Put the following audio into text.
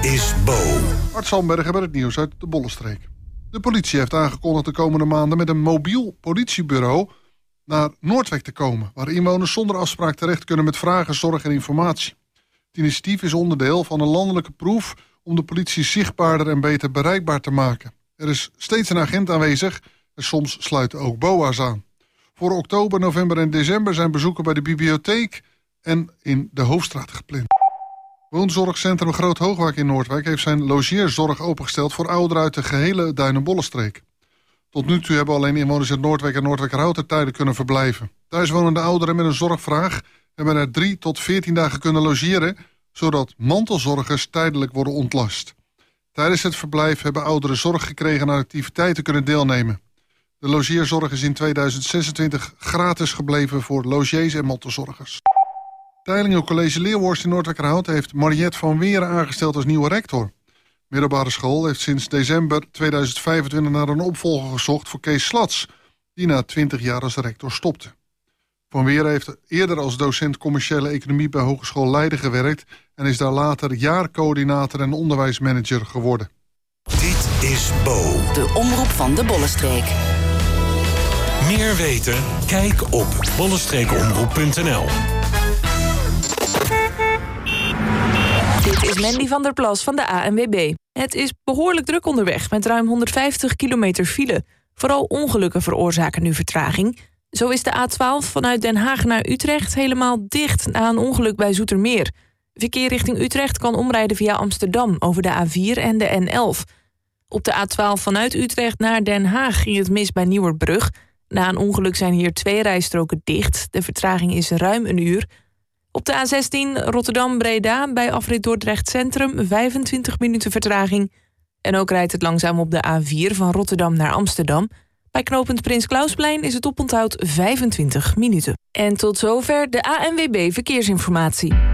is Bo. Art Zandbergen met het nieuws uit de Bollenstreek. De politie heeft aangekondigd de komende maanden met een mobiel politiebureau naar Noordwijk te komen, waar inwoners zonder afspraak terecht kunnen met vragen, zorg en informatie. Het initiatief is onderdeel van een landelijke proef om de politie zichtbaarder en beter bereikbaar te maken. Er is steeds een agent aanwezig en soms sluiten ook BOA's aan. Voor oktober, november en december zijn bezoeken bij de bibliotheek en in de Hoofdstraat gepland. Woonzorgcentrum Groot Hoogwijk in Noordwijk heeft zijn logeerzorg opengesteld voor ouderen uit de gehele Duinen-Bollenstreek. Tot nu toe hebben alleen inwoners uit Noordwijk en Noordwijkerhout er tijden kunnen verblijven. Thuiswonende ouderen met een zorgvraag hebben er 3 tot 14 dagen kunnen logeren, zodat mantelzorgers tijdelijk worden ontlast. Tijdens het verblijf hebben ouderen zorg gekregen en aan activiteiten kunnen deelnemen. De logeerzorg is in 2026 gratis gebleven voor logiers en mantelzorgers. Teylingen College Leeuwhorst in Noordwijkerhout heeft Mariette van Weeren aangesteld als nieuwe rector. Middelbare school heeft sinds december 2025 naar een opvolger gezocht voor Kees Slats, die na 20 jaar als rector stopte. Van Weeren heeft eerder als docent commerciële economie bij Hogeschool Leiden gewerkt en is daar later jaarcoördinator en onderwijsmanager geworden. Dit is Bo. De omroep van de Bollenstreek. Meer weten? Kijk op bollenstreekomroep.nl. Dit is Mandy van der Plas van de ANWB. Het is behoorlijk druk onderweg met ruim 150 kilometer file. Vooral ongelukken veroorzaken nu vertraging. Zo is de A12 vanuit Den Haag naar Utrecht helemaal dicht na een ongeluk bij Zoetermeer. Verkeer richting Utrecht kan omrijden via Amsterdam over de A4 en de N11. Op de A12 vanuit Utrecht naar Den Haag ging het mis bij Nieuwerbrug. Na een ongeluk zijn hier 2 rijstroken dicht. De vertraging is ruim een uur. Op de A16 Rotterdam-Breda bij afrit Dordrecht Centrum 25 minuten vertraging. En ook rijdt het langzaam op de A4 van Rotterdam naar Amsterdam. Bij knooppunt Prins Klausplein is het oponthoud 25 minuten. En tot zover de ANWB Verkeersinformatie.